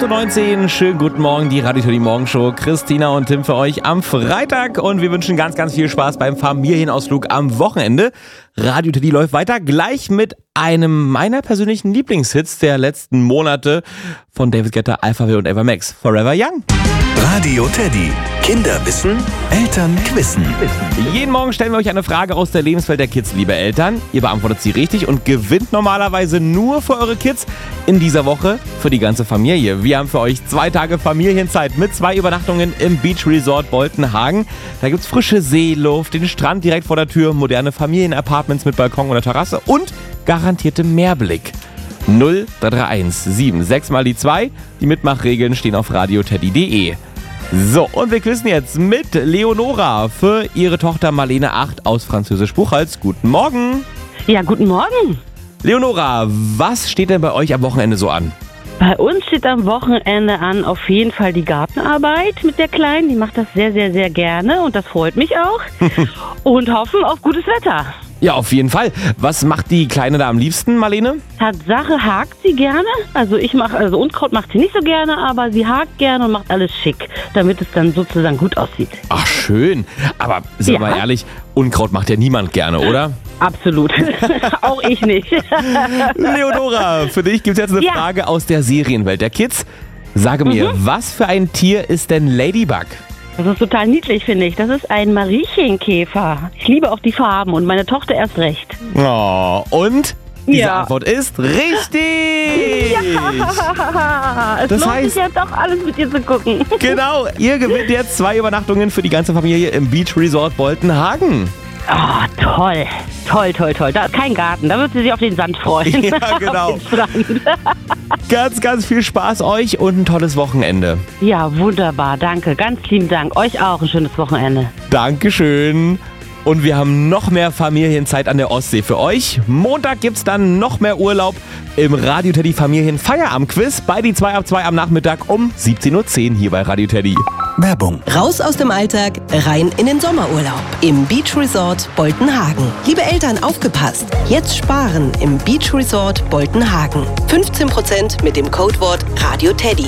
8.19 Uhr, schönen guten Morgen, die Radio Teddy Morgenshow. Christina und Tim für euch am Freitag und wir wünschen ganz, ganz viel Spaß beim Familienausflug am Wochenende. Radio Teddy läuft weiter, gleich mit einem meiner persönlichen Lieblingshits der letzten Monate von David Guetta, Alphaville und Ava Max, Forever Young. Radio Teddy. Kinder wissen, Eltern quissen. Jeden Morgen stellen wir euch eine Frage aus der Lebenswelt der Kids, liebe Eltern. Ihr beantwortet sie richtig und gewinnt normalerweise nur für eure Kids. In dieser Woche für die ganze Familie. Wir haben für euch 2 Tage Familienzeit mit 2 Übernachtungen im Beach Resort Boltenhagen. Da gibt's frische Seeluft, den Strand direkt vor der Tür, moderne Familienapartments mit Balkon oder Terrasse und garantierte Mehrblick. 0331 76 mal die 2. Die Mitmachregeln stehen auf radioteddy.de. So, und wir quizzen jetzt mit Leonora für ihre Tochter Marlene 8 aus Französisch-Buchholz. Guten Morgen. Ja, guten Morgen. Leonora, was steht denn bei euch am Wochenende so an? Bei uns steht am Wochenende an auf jeden Fall die Gartenarbeit mit der Kleinen. Die macht das sehr, sehr, sehr gerne und das freut mich auch. Und hoffen auf gutes Wetter. Ja, auf jeden Fall. Was macht die Kleine da am liebsten, Marlene? Tatsache hakt sie gerne. Also Unkraut macht sie nicht so gerne, aber sie hakt gerne und macht alles schick, damit es dann sozusagen gut aussieht. Ach, schön. Aber sind wir mal ehrlich, Unkraut macht ja niemand gerne, oder? Absolut. Auch ich nicht. Leonora, für dich gibt es jetzt eine Frage aus der Serienwelt der Kids. Sage mir, was für ein Tier ist denn Ladybug? Das ist total niedlich, finde ich. Das ist ein Mariechenkäfer. Ich liebe auch die Farben und meine Tochter erst recht. Oh, und? Diese Antwort ist richtig! Ja! Es lohnt sich ja doch, alles mit dir zu gucken. Genau, ihr gewinnt jetzt 2 Übernachtungen für die ganze Familie im Beach Resort Boltenhagen. Oh, toll. Toll, toll, toll. Da ist kein Garten, da wird sie sich auf den Sand freuen. Ja, genau. Ganz, ganz viel Spaß euch und ein tolles Wochenende. Ja, wunderbar, danke. Ganz lieben Dank. Euch auch ein schönes Wochenende. Dankeschön. Und wir haben noch mehr Familienzeit an der Ostsee für euch. Montag gibt's dann noch mehr Urlaub im Radio Teddy Familien Feierabend-Quiz bei die 2 ab 2 am Nachmittag um 17.10 Uhr hier bei Radio Teddy. Werbung. Raus aus dem Alltag, rein in den Sommerurlaub im Beach Resort Boltenhagen. Liebe Eltern, aufgepasst! Jetzt sparen im Beach Resort Boltenhagen. 15% mit dem Codewort RADIOTEDDY.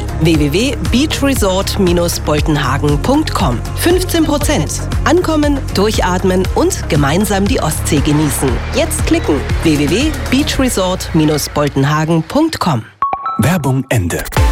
www.beachresort-boltenhagen.com. 15%. Ankommen, durchatmen und gemeinsam die Ostsee genießen. Jetzt klicken. www.beachresort-boltenhagen.com. Werbung Ende.